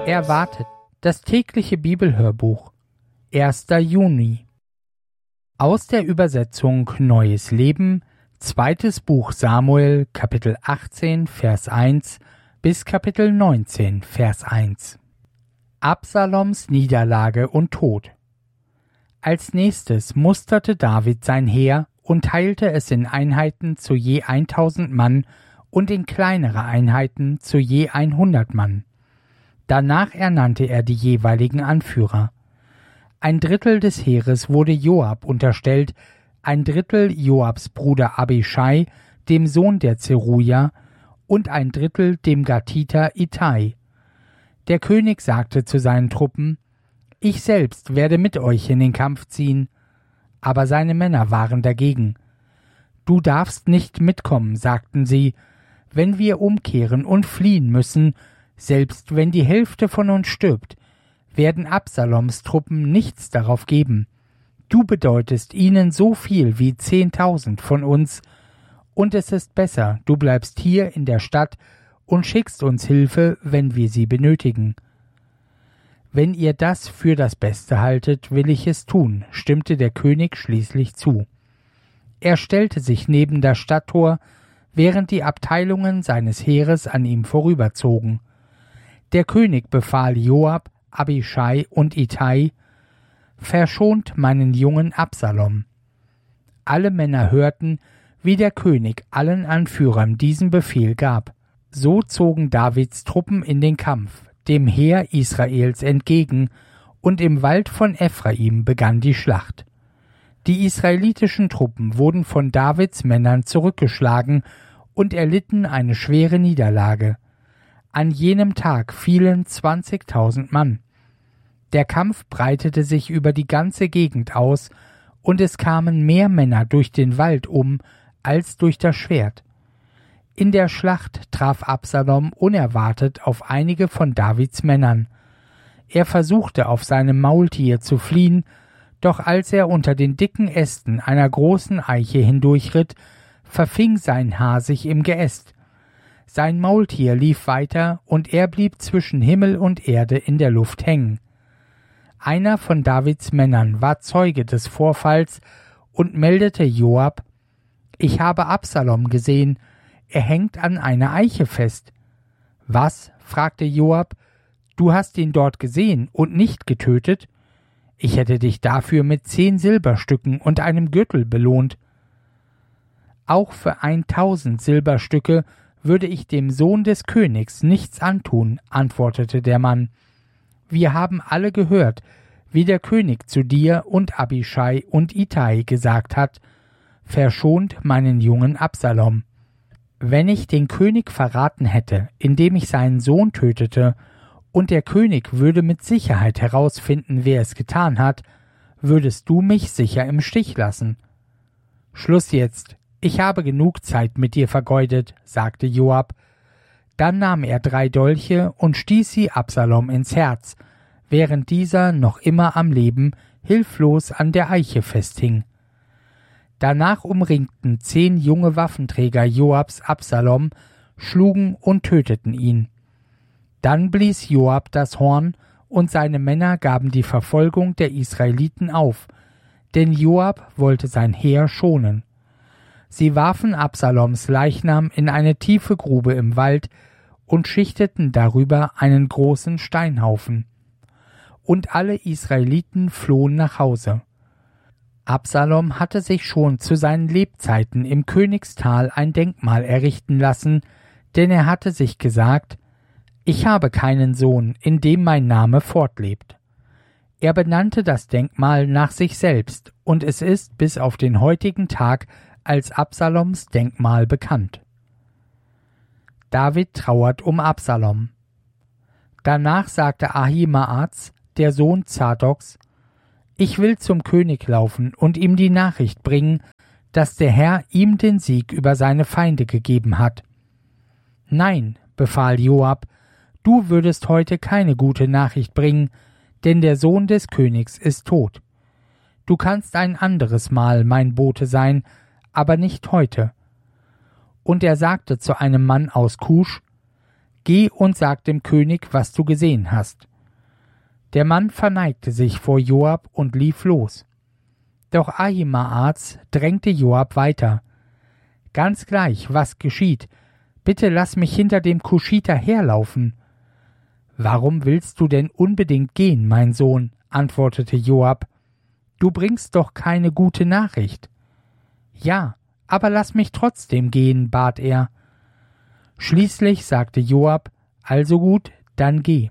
Erwartet, das tägliche Bibelhörbuch, 1. Juni. Aus der Übersetzung Neues Leben, 2. Buch Samuel, Kapitel 18, Vers 1 bis Kapitel 19, Vers 1. Absaloms Niederlage und Tod. Als nächstes musterte David sein Heer und teilte es in Einheiten zu je 1000 Mann und in kleinere Einheiten zu je 100 Mann. Danach ernannte er die jeweiligen Anführer. Ein Drittel des Heeres wurde Joab unterstellt, ein Drittel Joabs Bruder Abischai, dem Sohn der Zeruja, und ein Drittel dem Gatiter Ittai. Der König sagte zu seinen Truppen: Ich selbst werde mit euch in den Kampf ziehen. Aber seine Männer waren dagegen. Du darfst nicht mitkommen, sagten sie, wenn wir umkehren und fliehen müssen, selbst wenn die Hälfte von uns stirbt, werden Absaloms Truppen nichts darauf geben. Du bedeutest ihnen so viel wie 10.000 von uns, und es ist besser, du bleibst hier in der Stadt und schickst uns Hilfe, wenn wir sie benötigen. Wenn ihr das für das Beste haltet, will ich es tun, stimmte der König schließlich zu. Er stellte sich neben das Stadttor, während die Abteilungen seines Heeres an ihm vorüberzogen. Der König befahl Joab, Abischai und Ittai: Verschont meinen jungen Absalom. Alle Männer hörten, wie der König allen Anführern diesen Befehl gab. So zogen Davids Truppen in den Kampf, dem Heer Israels entgegen, und im Wald von Ephraim begann die Schlacht. Die israelitischen Truppen wurden von Davids Männern zurückgeschlagen und erlitten eine schwere Niederlage. An jenem Tag fielen 20.000 Mann. Der Kampf breitete sich über die ganze Gegend aus, und es kamen mehr Männer durch den Wald um als durch das Schwert. In der Schlacht traf Absalom unerwartet auf einige von Davids Männern. Er versuchte auf seinem Maultier zu fliehen, doch als er unter den dicken Ästen einer großen Eiche hindurchritt, verfing sein Haar sich im Geäst. Sein Maultier lief weiter, und er blieb zwischen Himmel und Erde in der Luft hängen. Einer von Davids Männern war Zeuge des Vorfalls und meldete Joab: Ich habe Absalom gesehen, er hängt an einer Eiche fest. Was? Fragte Joab, du hast ihn dort gesehen und nicht getötet? Ich hätte dich dafür mit 10 Silberstücken und einem Gürtel belohnt. Auch für 1000 Silberstücke würde ich dem Sohn des Königs nichts antun, antwortete der Mann. Wir haben alle gehört, wie der König zu dir und Abischai und Ittai gesagt hat: Verschont meinen jungen Absalom. Wenn ich den König verraten hätte, indem ich seinen Sohn tötete, und der König würde mit Sicherheit herausfinden, wer es getan hat, würdest du mich sicher im Stich lassen. Schluss jetzt, ich habe genug Zeit mit dir vergeudet, sagte Joab. Dann nahm er 3 Dolche und stieß sie Absalom ins Herz, während dieser noch immer am Leben hilflos an der Eiche festhing. Danach umringten 10 junge Waffenträger Joabs Absalom, schlugen und töteten ihn. Dann blies Joab das Horn, und seine Männer gaben die Verfolgung der Israeliten auf, denn Joab wollte sein Heer schonen. Sie warfen Absaloms Leichnam in eine tiefe Grube im Wald und schichteten darüber einen großen Steinhaufen. Und alle Israeliten flohen nach Hause. Absalom hatte sich schon zu seinen Lebzeiten im Königstal ein Denkmal errichten lassen, denn er hatte sich gesagt: Ich habe keinen Sohn, in dem mein Name fortlebt. Er benannte das Denkmal nach sich selbst, und es ist bis auf den heutigen Tag als Absaloms Denkmal bekannt. David trauert um Absalom. Danach sagte Ahimaaz, der Sohn Zadoks: Ich will zum König laufen und ihm die Nachricht bringen, dass der Herr ihm den Sieg über seine Feinde gegeben hat. Nein, befahl Joab, du würdest heute keine gute Nachricht bringen, denn der Sohn des Königs ist tot. Du kannst ein anderes Mal mein Bote sein, aber nicht heute. Und er sagte zu einem Mann aus Kusch: Geh und sag dem König, was du gesehen hast. Der Mann verneigte sich vor Joab und lief los. Doch Ahimaaz drängte Joab weiter. Ganz gleich, was geschieht, bitte lass mich hinter dem Kuschiter herlaufen. Warum willst du denn unbedingt gehen, mein Sohn? Antwortete Joab. Du bringst doch keine gute Nachricht. Ja, aber lass mich trotzdem gehen, bat er. Schließlich sagte Joab, also gut, dann geh.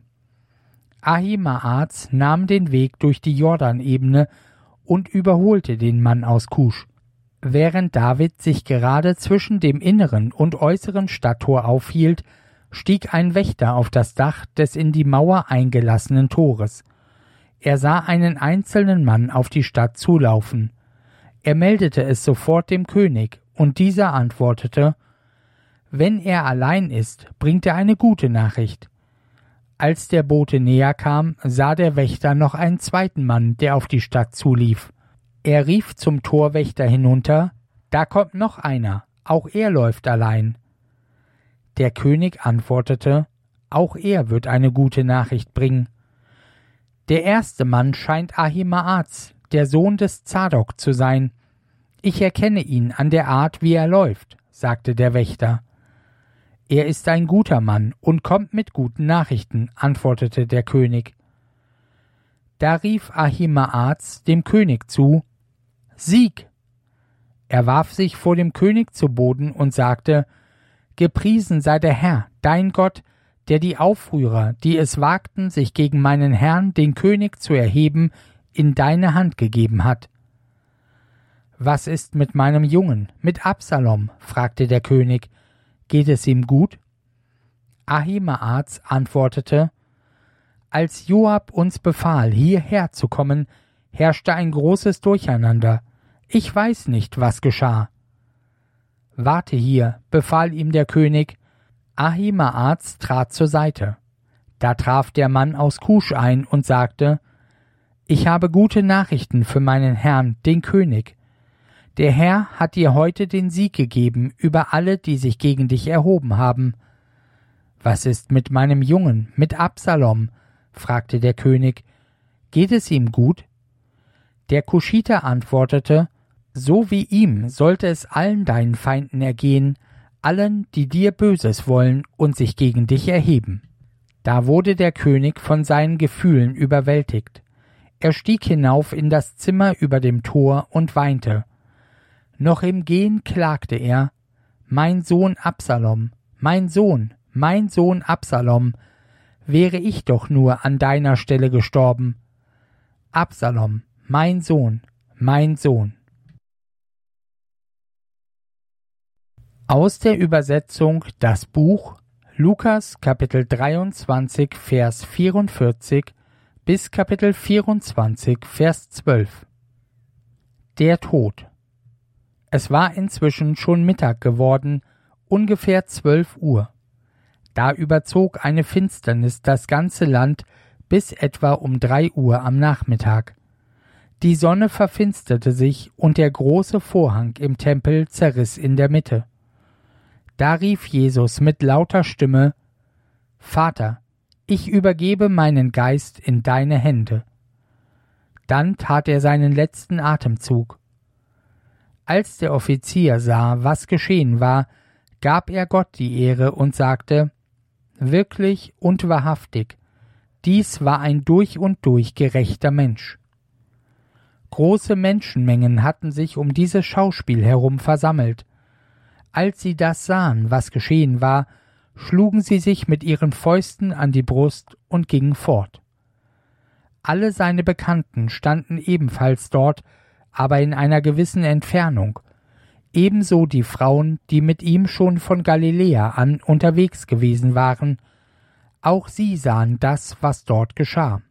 Ahimaaz nahm den Weg durch die Jordanebene und überholte den Mann aus Kusch. Während David sich gerade zwischen dem inneren und äußeren Stadttor aufhielt, stieg ein Wächter auf das Dach des in die Mauer eingelassenen Tores. Er sah einen einzelnen Mann auf die Stadt zulaufen. Er meldete es sofort dem König, und dieser antwortete, wenn er allein ist, bringt er eine gute Nachricht. Als der Bote näher kam, sah der Wächter noch einen zweiten Mann, der auf die Stadt zulief. Er rief zum Torwächter hinunter, da kommt noch einer, auch er läuft allein. Der König antwortete, auch er wird eine gute Nachricht bringen. Der erste Mann scheint Ahimaaz, der Sohn des Zadok, zu sein. Ich erkenne ihn an der Art, wie er läuft, sagte der Wächter. Er ist ein guter Mann und kommt mit guten Nachrichten, antwortete der König. Da rief Ahimaaz dem König zu, Sieg! Er warf sich vor dem König zu Boden und sagte, Gepriesen sei der Herr, dein Gott, der die Aufrührer, die es wagten, sich gegen meinen Herrn, den König, zu erheben, in deine Hand gegeben hat. Was ist mit meinem Jungen, mit Absalom? Fragte der König. Geht es ihm gut? Ahimaaz antwortete, als Joab uns befahl, hierher zu kommen, herrschte ein großes Durcheinander. Ich weiß nicht, was geschah. Warte hier, befahl ihm der König. Ahimaaz trat zur Seite. Da traf der Mann aus Kusch ein und sagte, ich habe gute Nachrichten für meinen Herrn, den König. Der Herr hat dir heute den Sieg gegeben über alle, die sich gegen dich erhoben haben. Was ist mit meinem Jungen, mit Absalom? Fragte der König. Geht es ihm gut? Der Kuschiter antwortete, so wie ihm sollte es allen deinen Feinden ergehen, allen, die dir Böses wollen und sich gegen dich erheben. Da wurde der König von seinen Gefühlen überwältigt. Er stieg hinauf in das Zimmer über dem Tor und weinte. Noch im Gehen klagte er, mein Sohn Absalom, mein Sohn Absalom, wäre ich doch nur an deiner Stelle gestorben. Absalom, mein Sohn, mein Sohn. Aus der Übersetzung Das Buch, Lukas Kapitel 23, Vers 44 bis Kapitel 24, Vers 12. Der Tod. Es war inzwischen schon Mittag geworden, ungefähr 12 Uhr. Da überzog eine Finsternis das ganze Land bis etwa um 3 Uhr am Nachmittag. Die Sonne verfinsterte sich und der große Vorhang im Tempel zerriss in der Mitte. Da rief Jesus mit lauter Stimme, Vater, ich übergebe meinen Geist in deine Hände. Dann tat er seinen letzten Atemzug. Als der Offizier sah, was geschehen war, gab er Gott die Ehre und sagte, wirklich und wahrhaftig, dies war ein durch und durch gerechter Mensch. Große Menschenmengen hatten sich um dieses Schauspiel herum versammelt. Als sie das sahen, was geschehen war, schlugen sie sich mit ihren Fäusten an die Brust und gingen fort. Alle seine Bekannten standen ebenfalls dort, aber in einer gewissen Entfernung, ebenso die Frauen, die mit ihm schon von Galiläa an unterwegs gewesen waren, auch sie sahen das, was dort geschah.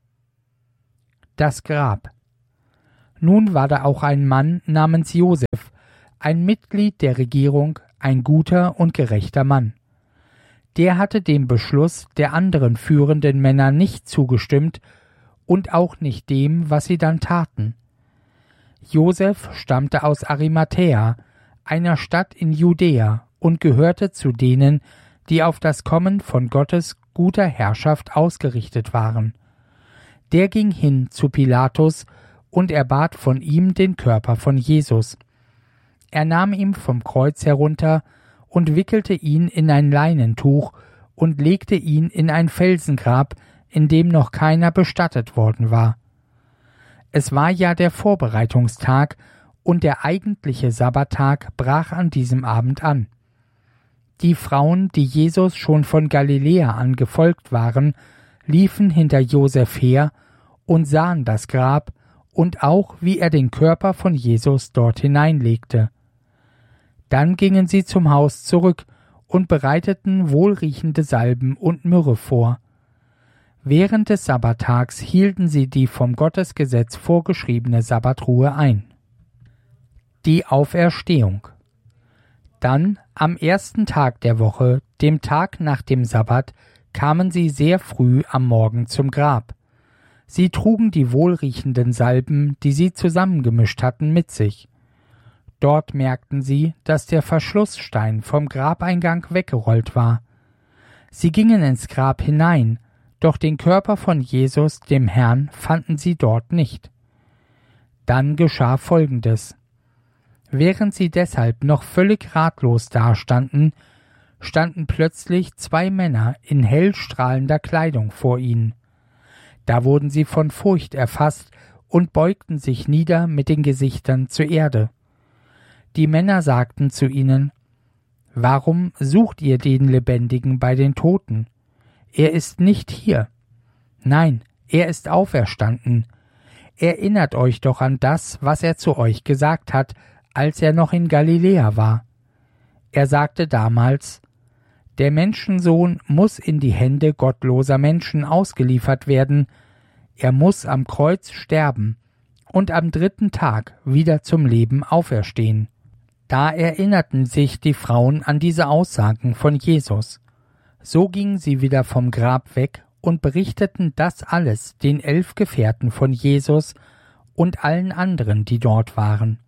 Das Grab. Nun war da auch ein Mann namens Josef, ein Mitglied der Regierung, ein guter und gerechter Mann. Der hatte dem Beschluss der anderen führenden Männer nicht zugestimmt und auch nicht dem, was sie dann taten. Josef stammte aus Arimathäa, einer Stadt in Judäa, und gehörte zu denen, die auf das Kommen von Gottes guter Herrschaft ausgerichtet waren. Der ging hin zu Pilatus und erbat von ihm den Körper von Jesus. Er nahm ihn vom Kreuz herunter und wickelte ihn in ein Leinentuch und legte ihn in ein Felsengrab, in dem noch keiner bestattet worden war. Es war ja der Vorbereitungstag, und der eigentliche Sabbattag brach an diesem Abend an. Die Frauen, die Jesus schon von Galiläa an gefolgt waren, liefen hinter Josef her und sahen das Grab und auch, wie er den Körper von Jesus dort hineinlegte. Dann gingen sie zum Haus zurück und bereiteten wohlriechende Salben und Myrrhe vor. Während des Sabbattags hielten sie die vom Gottesgesetz vorgeschriebene Sabbatruhe ein. Die Auferstehung. Dann, am ersten Tag der Woche, dem Tag nach dem Sabbat, kamen sie sehr früh am Morgen zum Grab. Sie trugen die wohlriechenden Salben, die sie zusammengemischt hatten, mit sich. Dort merkten sie, dass der Verschlussstein vom Grabeingang weggerollt war. Sie gingen ins Grab hinein, doch den Körper von Jesus, dem Herrn, fanden sie dort nicht. Dann geschah Folgendes. Während sie deshalb noch völlig ratlos dastanden, standen plötzlich zwei Männer in hell strahlender Kleidung vor ihnen. Da wurden sie von Furcht erfasst und beugten sich nieder mit den Gesichtern zur Erde. Die Männer sagten zu ihnen: Warum sucht ihr den Lebendigen bei den Toten? Er ist nicht hier. Nein, er ist auferstanden. Erinnert euch doch an das, was er zu euch gesagt hat, als er noch in Galiläa war. Er sagte damals: Der Menschensohn muss in die Hände gottloser Menschen ausgeliefert werden, er muss am Kreuz sterben und am dritten Tag wieder zum Leben auferstehen. Da erinnerten sich die Frauen an diese Aussagen von Jesus. So gingen sie wieder vom Grab weg und berichteten das alles den 11 Gefährten von Jesus und allen anderen, die dort waren.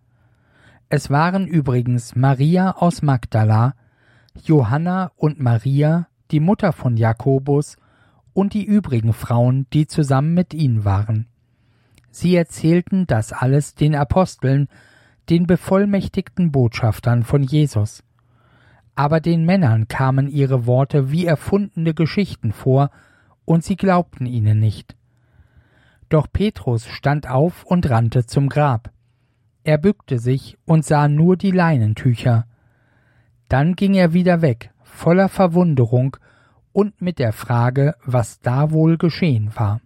Es waren übrigens Maria aus Magdala, Johanna und Maria, die Mutter von Jakobus, und die übrigen Frauen, die zusammen mit ihnen waren. Sie erzählten das alles den Aposteln, den bevollmächtigten Botschaftern von Jesus. Aber den Männern kamen ihre Worte wie erfundene Geschichten vor, und sie glaubten ihnen nicht. Doch Petrus stand auf und rannte zum Grab. Er bückte sich und sah nur die Leinentücher. Dann ging er wieder weg, voller Verwunderung und mit der Frage, was da wohl geschehen war.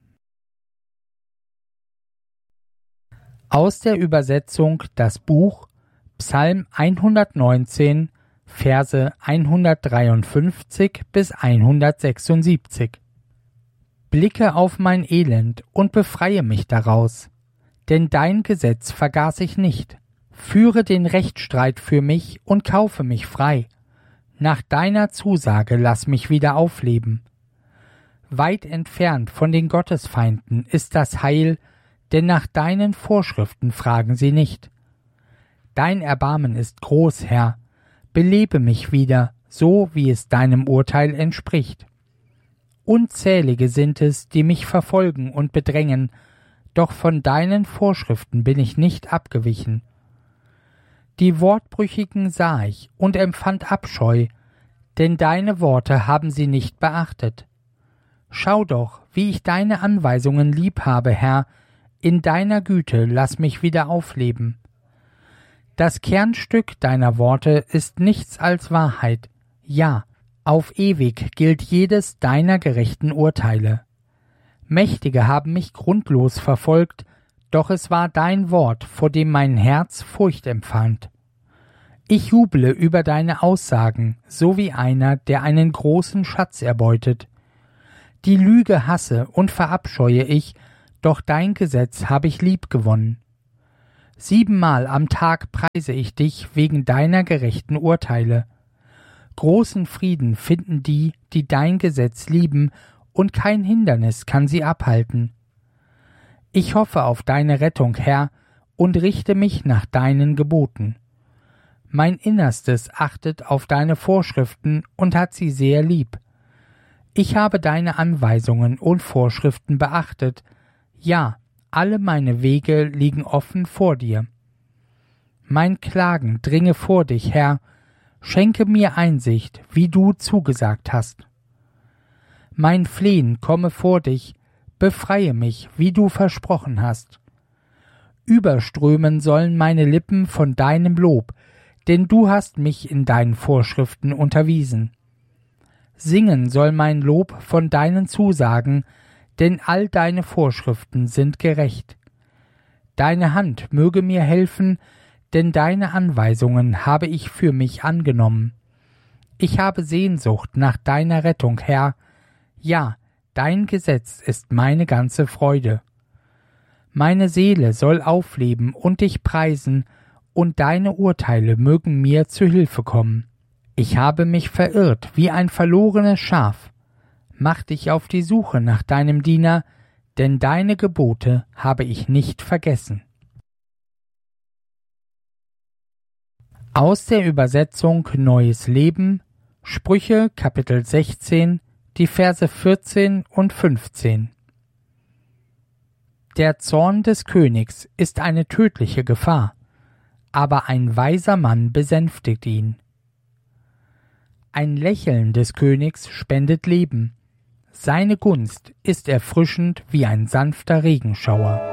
Aus der Übersetzung das Buch Psalm 119, Verse 153 bis 176. Blicke auf mein Elend und befreie mich daraus, denn dein Gesetz vergaß ich nicht. Führe den Rechtsstreit für mich und kaufe mich frei. Nach deiner Zusage lass mich wieder aufleben. Weit entfernt von den Gottesfeinden ist das Heil, denn nach deinen Vorschriften fragen sie nicht. Dein Erbarmen ist groß, Herr. Belebe mich wieder, so wie es deinem Urteil entspricht. Unzählige sind es, die mich verfolgen und bedrängen, doch von deinen Vorschriften bin ich nicht abgewichen. Die Wortbrüchigen sah ich und empfand Abscheu, denn deine Worte haben sie nicht beachtet. Schau doch, wie ich deine Anweisungen lieb habe, Herr, in deiner Güte lass mich wieder aufleben. Das Kernstück deiner Worte ist nichts als Wahrheit, ja, auf ewig gilt jedes deiner gerechten Urteile. Mächtige haben mich grundlos verfolgt, doch es war dein Wort, vor dem mein Herz Furcht empfand. Ich juble über deine Aussagen, so wie einer, der einen großen Schatz erbeutet. Die Lüge hasse und verabscheue ich, doch dein Gesetz habe ich liebgewonnen. 7-mal am Tag preise ich dich wegen deiner gerechten Urteile. Großen Frieden finden die, die dein Gesetz lieben, und kein Hindernis kann sie abhalten. Ich hoffe auf deine Rettung, Herr, und richte mich nach deinen Geboten. Mein Innerstes achtet auf deine Vorschriften und hat sie sehr lieb. Ich habe deine Anweisungen und Vorschriften beachtet. Ja, alle meine Wege liegen offen vor dir. Mein Klagen dringe vor dich, Herr. Schenke mir Einsicht, wie du zugesagt hast. Mein Flehen komme vor dich, befreie mich, wie du versprochen hast. Überströmen sollen meine Lippen von deinem Lob, denn du hast mich in deinen Vorschriften unterwiesen. Singen soll mein Lob von deinen Zusagen, denn all deine Vorschriften sind gerecht. Deine Hand möge mir helfen, denn deine Anweisungen habe ich für mich angenommen. Ich habe Sehnsucht nach deiner Rettung, Herr. Ja, dein Gesetz ist meine ganze Freude. Meine Seele soll aufleben und dich preisen, und deine Urteile mögen mir zu Hilfe kommen. Ich habe mich verirrt wie ein verlorenes Schaf. Mach dich auf die Suche nach deinem Diener, denn deine Gebote habe ich nicht vergessen. Aus der Übersetzung Neues Leben, Sprüche Kapitel 16, die Verse 14 und 15. Der Zorn des Königs ist eine tödliche Gefahr, aber ein weiser Mann besänftigt ihn. Ein Lächeln des Königs spendet Leben, seine Gunst ist erfrischend wie ein sanfter Regenschauer.